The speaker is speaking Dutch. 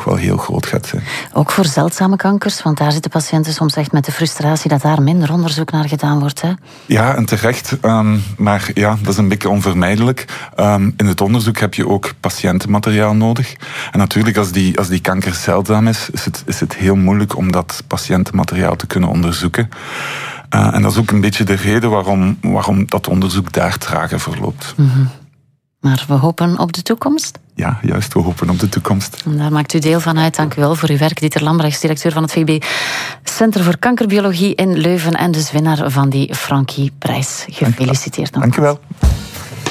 wel heel groot gaat zijn. Ook voor zeldzame kankers, want daar zitten patiënten soms echt met de frustratie dat daar minder onderzoek naar gedaan wordt. Hè? Ja, en terecht. Maar ja, dat is een beetje onvermijdelijk. In het onderzoek heb je ook patiëntenmateriaal nodig. En natuurlijk, als die kanker zeldzaam is het heel moeilijk om dat patiëntenmateriaal te kunnen onderzoeken. En dat is ook een beetje de reden waarom dat onderzoek daar trager verloopt. Mm-hmm. Maar we hopen op de toekomst? Ja, juist, we hopen op de toekomst. En daar maakt u deel van uit. Dank u wel voor uw werk. Dieter Lambrechts, directeur van het VUB Centrum voor Kankerbiologie in Leuven en dus winnaar van die Frankie-prijs. Gefeliciteerd. Dank u wel.